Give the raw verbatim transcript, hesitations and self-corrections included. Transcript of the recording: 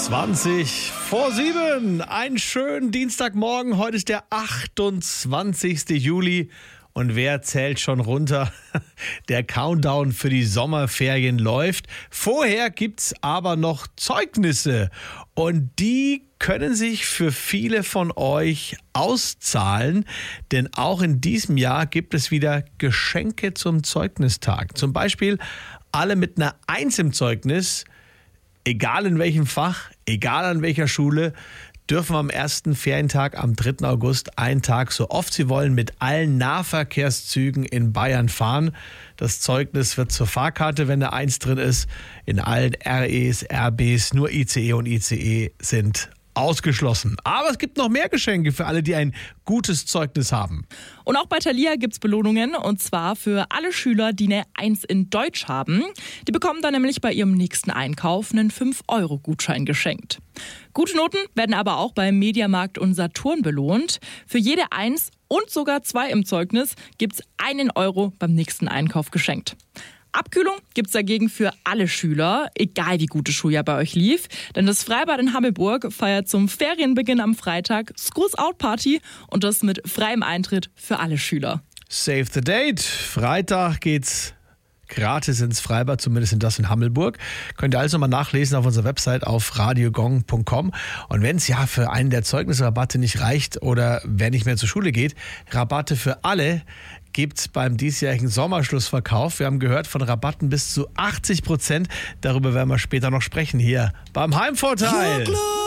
zwanzig vor sieben. Einen schönen Dienstagmorgen. Heute ist der achtundzwanzigste Juli. Und wer zählt schon runter? Der Countdown für die Sommerferien läuft. Vorher gibt's aber noch Zeugnisse. Und die können sich für viele von euch auszahlen. Denn auch in diesem Jahr gibt es wieder Geschenke zum Zeugnistag. Zum Beispiel alle mit einer Eins im Zeugnis, egal in welchem Fach, egal an welcher Schule, dürfen am ersten Ferientag am dritten August einen Tag, so oft sie wollen, mit allen Nahverkehrszügen in Bayern fahren. Das Zeugnis wird zur Fahrkarte, wenn eine Eins drin ist. In allen R Es, R Bs, nur I C E und I C E sind ausgeschlossen. Aber es gibt noch mehr Geschenke für alle, die ein gutes Zeugnis haben. Und auch bei Thalia gibt es Belohnungen, und zwar für alle Schüler, die eine Eins in Deutsch haben. Die bekommen dann nämlich bei ihrem nächsten Einkauf einen fünf Euro Gutschein geschenkt. Gute Noten werden aber auch beim Mediamarkt und Saturn belohnt. Für jede Eins und sogar zwei im Zeugnis gibt es einen Euro beim nächsten Einkauf geschenkt. Abkühlung gibt's dagegen für alle Schüler, egal wie gut das Schuljahr bei euch lief. Denn das Freibad in Hammelburg feiert zum Ferienbeginn am Freitag Schools Out Party, und das mit freiem Eintritt für alle Schüler. Save the date. Freitag geht's gratis ins Freibad, zumindest in das in Hammelburg. Könnt ihr alles nochmal nachlesen auf unserer Website auf radiogong punkt com. Und wenn es ja für einen der Zeugnisrabatte nicht reicht oder wer nicht mehr zur Schule geht, Rabatte für alle gibt's beim diesjährigen Sommerschlussverkauf. Wir haben gehört von Rabatten bis zu achtzig Prozent. Darüber werden wir später noch sprechen hier beim Heimvorteil. Ja,